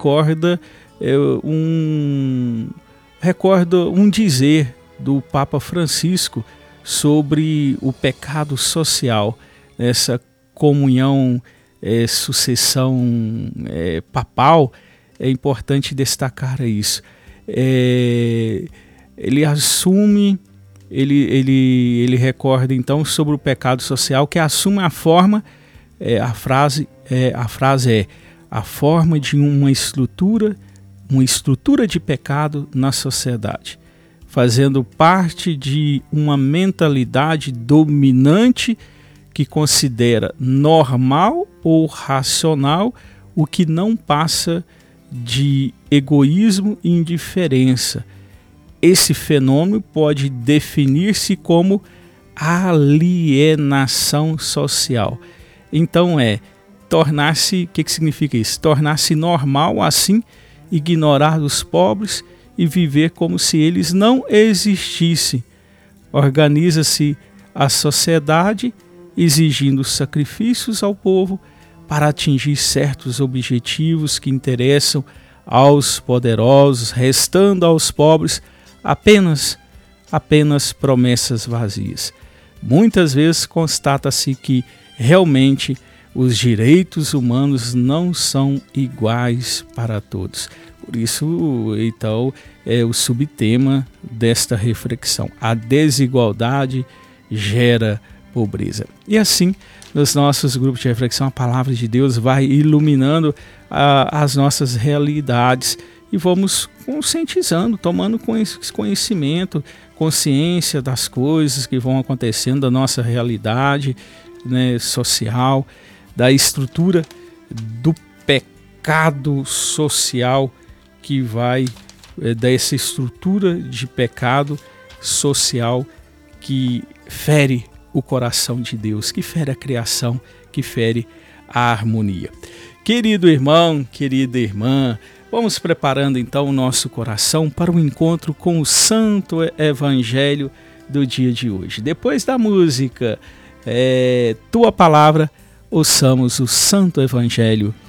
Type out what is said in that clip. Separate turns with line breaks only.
recorda um dizer do Papa Francisco sobre o pecado social, essa comunhão, sucessão papal. É importante destacar isso. Ele assume, ele recorda então sobre o pecado social, que assume a forma, a frase é a forma de uma estrutura de pecado na sociedade, fazendo parte de uma mentalidade dominante que considera normal ou racional o que não passa de egoísmo e indiferença. Esse fenômeno pode definir-se como alienação social. Então tornar-se, o que significa isso? Tornar-se normal assim, ignorar os pobres e viver como se eles não existissem. Organiza-se a sociedade exigindo sacrifícios ao povo para atingir certos objetivos que interessam aos poderosos, restando aos pobres apenas promessas vazias. Muitas vezes constata-se que realmente os direitos humanos não são iguais para todos. Por isso, então, é o subtema desta reflexão. A desigualdade gera pobreza. E assim, nos nossos grupos de reflexão, a palavra de Deus vai iluminando as nossas realidades e vamos conscientizando, tomando conhecimento, consciência das coisas que vão acontecendo, da nossa realidade, né, social, da estrutura do pecado social que vai, dessa estrutura de pecado social que fere o coração de Deus, que fere a criação, que fere a harmonia. Querido irmão, querida irmã, vamos preparando então o nosso coração para o encontro com o Santo Evangelho do dia de hoje. Depois da música, Tua Palavra, ouçamos o Santo Evangelho